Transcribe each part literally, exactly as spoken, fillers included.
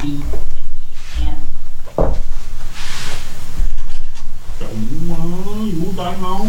en. Jo, der nå.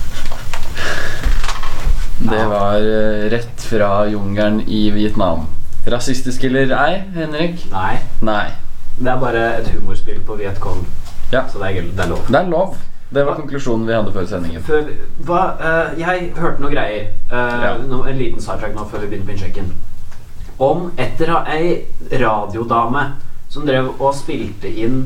Det var uh, rett fra jungelen i Vietnam. Rasistisk eller ei, Henrik? Nei. Nei. Det er bare et humorspill på Vietcong. Ja. Så det er, det er lov. Det er lov. Det var konklusjonen vi hadde før sendingen. Før, hva, uh, jeg hørte noe greier. Uh, Ja. no, en liten sidetrack nå før vi begynner på innsjekken. Om etter ei radiodame som drev og spilte inn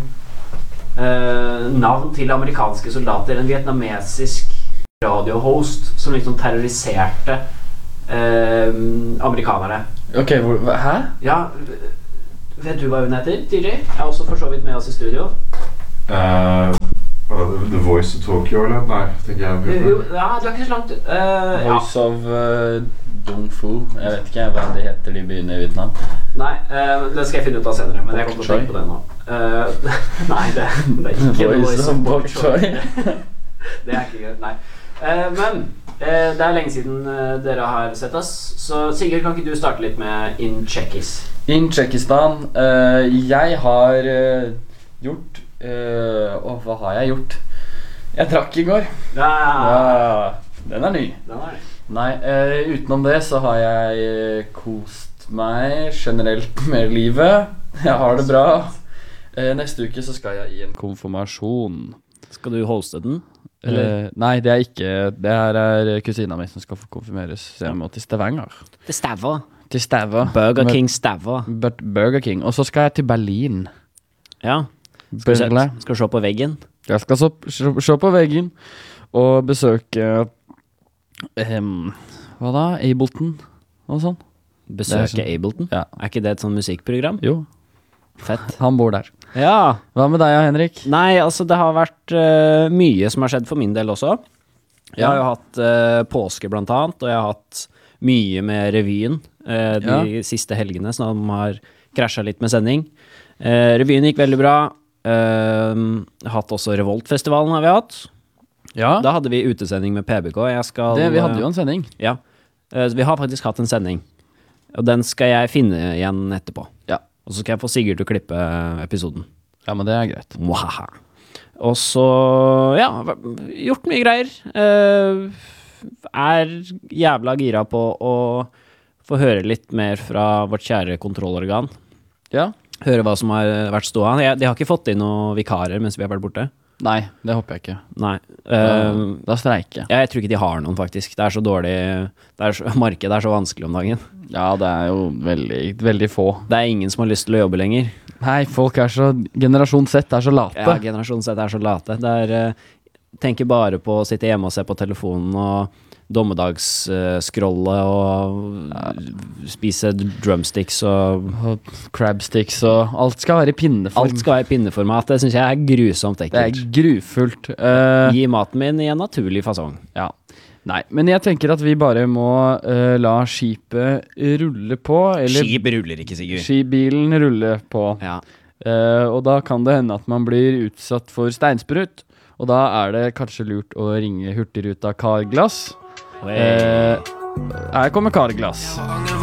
uh, navn til amerikanske soldater. En vietnamesisk radiohost som liksom terroriserte uh, amerikanere. Ok, hvor, hva- hæ? Ja, vet du hva hun heter, Tiri? Jeg er også for så vidt med oss i studio. Uh, The Voice of Tokyo, eller? Nei, tenker jeg. Jo, ja, du er ikke så langt ut. Uh, ja. Voice of uh, Dong Fu. Jeg vet ikke hva det heter de byene i Vietnam. Nei, uh, det skal jeg finne ut av senere, men jeg kommer til å tenke på det nå. Uh, nei, det, det er ikke The Voice of Bok Choy. Det er ikke greit, nei. Uh, men uh, det er lenge siden uh, dere har sett oss, så Sigurd, kan ikke du starte litt med In Czechis? In Tsjekkistan. Uh, jeg har uh, gjort uh, Åh, hva har jeg gjort? Jeg trakk i går. Ja, Ja, den er ny. den er det. Nei, uh, utenom det så har jeg uh, kost meg generelt med livet. Jeg har det bra. Uh, neste uke så skal jeg i en konfirmasjon. Skal du hoste den? Uh, nei, det er ikke. Det her er kusina mi som skal få konfirmeres. Så jeg må til Stavanger. Det staver. Til Stava. Burger King staver. But Burger King. Og så skal jeg til Berlin. Ja. Skal, se, Berlin. skal se på veggen. Jeg skal så, se, se på veggen og besøke um, hva da? Ableton og sånn. Besøke Det er sånn- Ableton? Ja. Er ikke det et sånn musikkprogram? Jo, Fett. han bor der. Ja. Hva med deg, Henrik? Nei, altså det har vært uh, mye som har skjedd for min del også. Jeg har jo hatt uh, påske blant annet, og jeg har hatt mye med revyen uh, de Ja. siste helgene, som har krasjet litt med sending. Uh, revyen gikk veldig bra. Uh, hatt også Revoltfestivalen har vi hatt. Ja, Da hadde vi utesending med P B K. Jeg skal, det, vi hadde jo en sending. Ja, uh, vi har faktisk hatt en sending. Og den skal jeg finne igjen etterpå. Ja. Og så skal jeg få Sigurd til å klippe episoden. Ja, men det er greit. Mwahaha. Og så, ja, gjort mye greier. Uh, er jævla gira på å få høre litt mer fra vårt kjære kontrollorgan. Ja. Høre hva som har vært ståa. Jeg- De har ikke fått inn noen vikarer mens vi har vært borte. Nei, det håper jeg ikke. Nei. Da, Uh, da streiker jeg. jeg tror ikke de har noen, faktisk. Det er så dårlig det er så, Markedet er så vanskelig om dagen. Ja, det er jo veldig, veldig få. Det er ingen som har lyst til å jobbe lenger. Nei, folk er så Generasjon Z er så late. Ja, generasjon Z er så late. Det er uh, tenker bare på å sitte hjemme og se på telefonen og dommedagsskrolle uh, og uh, spise drumsticks og Og crabsticks og alt skal være i pinneform. alt skal være i pinneformat. Det synes jeg er grusomt Det ekkelt. er grufullt. Eh, Gi maten min i en naturlig fasong. ja. Nei, men jeg tenker at vi bare må eh, la skipet rulle på. Eller Skip ruller ikke, Sigurd. skibilen rulle på. Ja. Eh, og da kan det hende at man blir utsatt for steinsprut. Og da er det kanskje lurt å ringe Hurtigruta Carglass. Eh, her kommer Carglass.